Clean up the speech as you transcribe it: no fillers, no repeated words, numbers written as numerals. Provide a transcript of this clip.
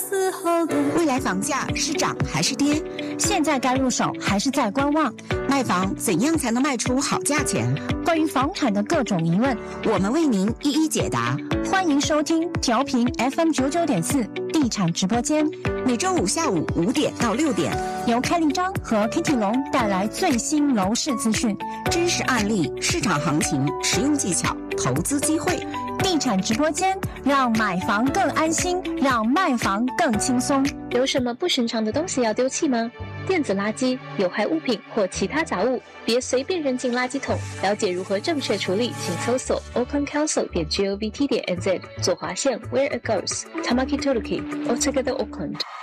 未来房价是涨还是跌？ 现在该入手还是再观望？ 卖房怎样才能卖出好价钱？ 关于房产的各种疑问， 我们为您一一解答。 欢迎收听调频 FM99.4地产直播间， 每周五下午5点到6点， 由开立章和 Kitty 龙带来最新楼市资讯、 真实案例、市场行情、实用技巧、投资机会。 地产直播间，让买房更安心，让卖房更轻松。 有什么不寻常的东西要丢弃吗？电子垃圾、有害物品或其他杂物，别随便扔进垃圾桶。了解如何正确处理，请搜索 oaklandcouncil.govt.nz 左滑线 Where it goes Tamaki Turuki Altogether Auckland。